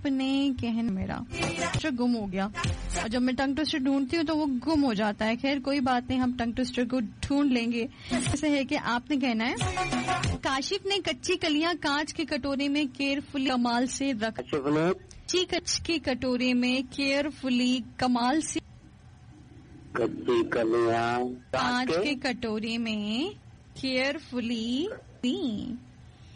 अपने कहना मेरा गुम हो गया, और जब मैं टंग ट्विस्टर ढूंढती हूँ तो वो गुम हो जाता है। खैर कोई बात नहीं, हम टंग ट्विस्टर को ढूंढ लेंगे। ऐसे है कि आपने कहना है, काशिफ ने कच्ची कलियां कांच के कटोरे में केयरफुली कमाल से रख, कच्ची की कटोरे में केयरफुली कमाल से, कच्ची कलियां कांच के कटोरे में केयरफुली